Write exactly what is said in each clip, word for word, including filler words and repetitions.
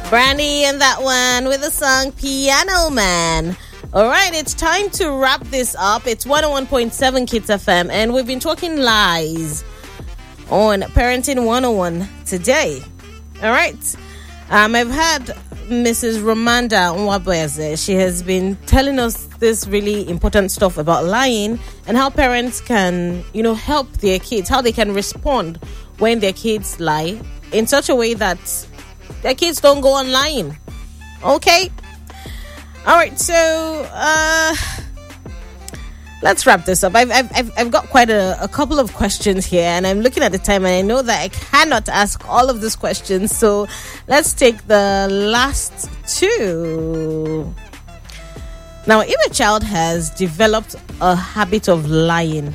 Brandy and that one with the song Piano Man. All right, it's time to wrap this up. It's one oh one point seven Kids F M, and we've been talking lies on Parenting one oh one today. All right, um, I've had Missus Romanda Nwabweze. She has been telling us this really important stuff about lying and how parents can, you know, help their kids, how they can respond when their kids lie in such a way that their kids don't go on lying. Okay? All right, so uh, let's wrap this up. I've, I've, I've got quite a, a couple of questions here, and I'm looking at the time, and I know that I cannot ask all of these questions, so let's take the last two. Now, if a child has developed a habit of lying,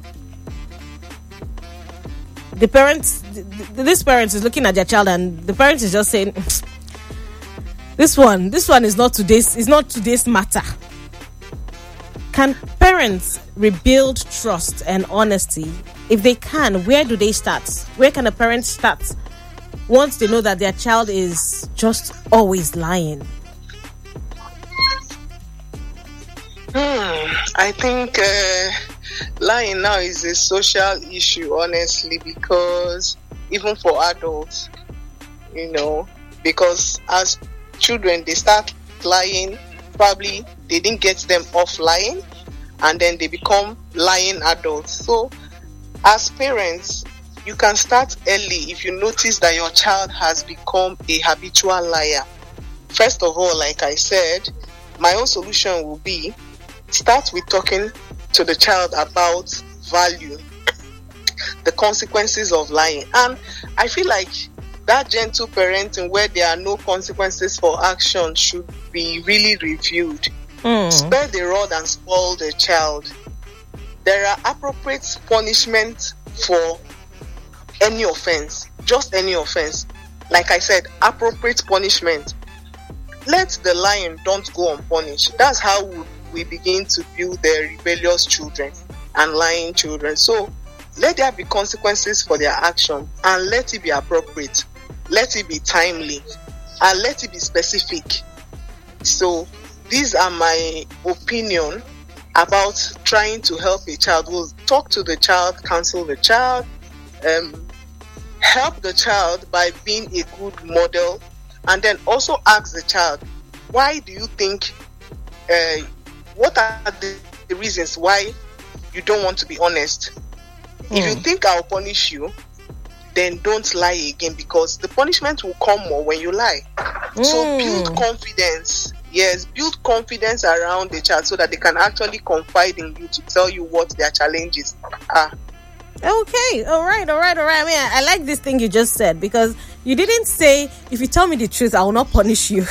the parents, this parent is looking at their child, and the parent is just saying, "This one, this one is not today's, is not today's matter." Can parents rebuild trust and honesty? If they can, where do they start? Where can a parent start once they know that their child is just always lying? Hmm, I think uh, lying now is a social issue, honestly, because even for adults, you know, because as children, they start lying, probably they didn't get them off lying, and then they become lying adults. So as parents, you can start early if you notice that your child has become a habitual liar. First of all, like I said, my own solution will be start with talking to the child about value, the consequences of lying. And I feel like that gentle parenting where there are no consequences for action should be really reviewed. Mm. Spare the rod and spoil the child. There are appropriate punishments for any offense, just any offense. Like I said, appropriate punishment. Let the lying don't go unpunished. That's how we we begin to build the rebellious children and lying children. So let there be consequences for their action, and let it be appropriate, let it be timely, and let it be specific. So these are my opinion about trying to help a child. We'll talk to the child, counsel the child, um, help the child by being a good model, and then also ask the child, why do you think uh, what are the, the reasons why you don't want to be honest? Mm. If you think I'll punish you, then don't lie again, because the punishment will come more when you lie. Mm. So build confidence. Yes, build confidence around the child so that they can actually confide in you to tell you what their challenges are. Okay, all right, all right, all right. I mean, I, I like this thing you just said, because you didn't say, if you tell me the truth, I will not punish you.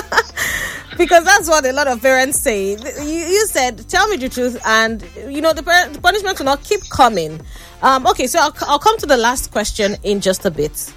Because that's what a lot of parents say. You, you said, tell me the truth, and, you know, the, the punishment will not keep coming. Um, okay, so I'll, I'll come to the last question in just a bit.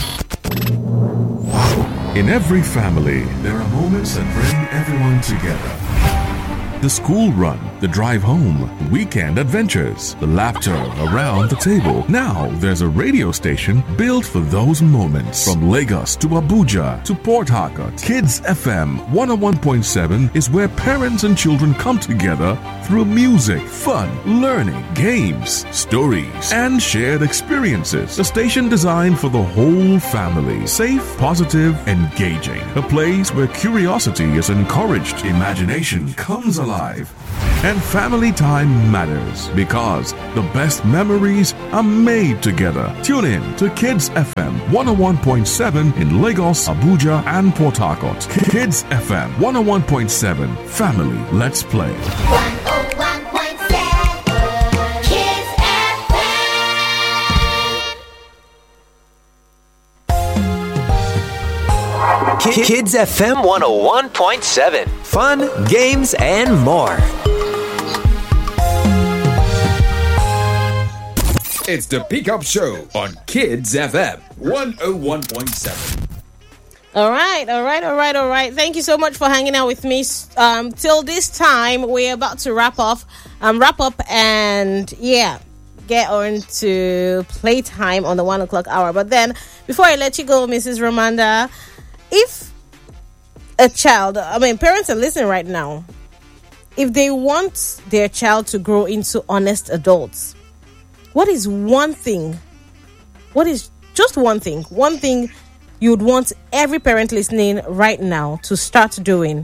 In every family, there are moments that bring everyone together. The school run, the drive home, weekend adventures, the laughter around the table. Now there's a radio station built for those moments. From Lagos to Abuja to Port Harcourt, Kids F M one oh one point seven is where parents and children come together through music, fun, learning, games, stories, and shared experiences. A station designed for the whole family. Safe, positive, engaging. A place where curiosity is encouraged, imagination comes alive. Live. And family time matters because the best memories are made together. Tune in to Kids F M one oh one point seven in Lagos, Abuja, and Port Harcourt. Kids F M one oh one point seven. Family, let's play. one oh one point seven Kids F M. Kids F M one oh one point seven. Fun, games, and more. It's the Pick Up Show on Kids F M one oh one point seven. All right, all right, all right, all right. Thank you so much for hanging out with me. Um, till this time, we're about to wrap off, um, wrap up, and yeah, get on to playtime on the one o'clock hour. But then, before I let you go, Missus Romanda, if a child, I mean, parents are listening right now. If they want their child to grow into honest adults, what is one thing? What is just one thing? One thing you would want every parent listening right now to start doing?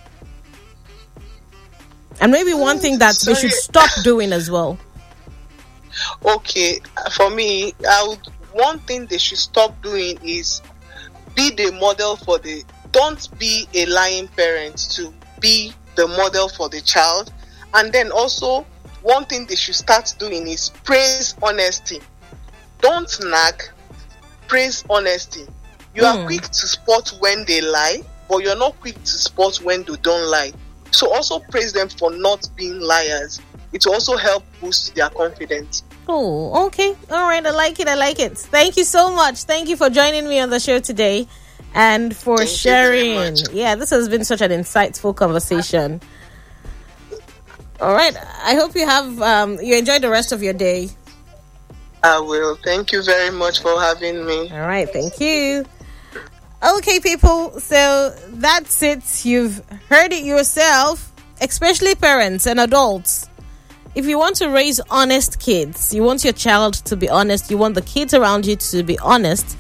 And maybe one thing that they should stop doing as well. Okay, for me, I would, one thing they should stop doing is be the model for the, don't be a lying parent, to be the model for the child. And then also, one thing they should start doing is praise honesty. Don't nag, praise honesty. You are Hmm. quick to spot when they lie, but you're not quick to spot when they don't lie. So also praise them for not being liars. It will also help boost their confidence. Oh, okay. All right. I like it. I like it. Thank you so much. Thank you for joining me on the show today and for Thank you very sharing. much. Yeah, this has been such an insightful conversation. All right. I hope you have, um, you enjoy the rest of your day. I will. Thank you very much for having me. All right. Thank you. Okay, people. So that's it. You've heard it yourself, especially parents and adults. If you want to raise honest kids, you want your child to be honest, you want the kids around you to be honest,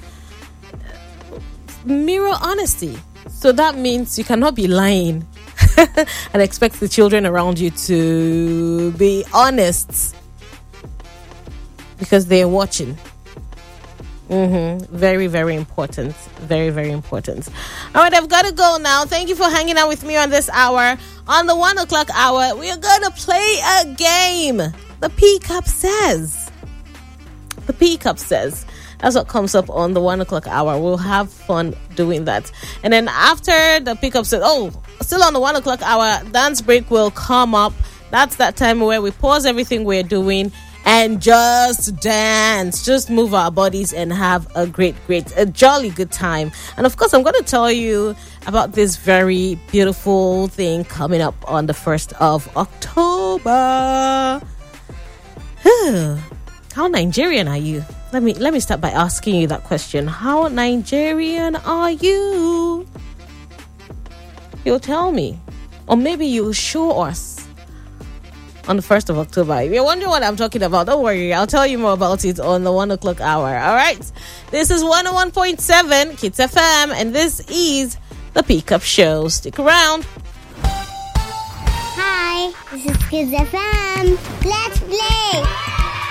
mirror honesty. So that means you cannot be lying and expect the children around you to be honest because they're watching. Mm-hmm. Very, very important. Very, very important. All right, I've got to go now. Thank you for hanging out with me on this hour. On the one o'clock hour, we are going to play a game. The P-Cup says. The P-Cup says. That's what comes up on the one o'clock hour. We'll have fun doing that. And then after the P-Cup says, oh, still on the one o'clock hour, dance break will come up. That's that time where we pause everything we're doing and just dance, just move our bodies and have a great, great, a jolly good time. And of course, I'm going to tell you about this very beautiful thing coming up on the first of October. How Nigerian are you? Let me let me start by asking you that question. How Nigerian are you? You'll tell me, or maybe you'll show us on the first of October. If you're wondering what I'm talking about, don't worry. I'll tell you more about it on the one o'clock hour. All right. This is one oh one point seven Kids F M, and this is the P-Cup Show. Stick around. Hi, this is Kids F M. Let's play.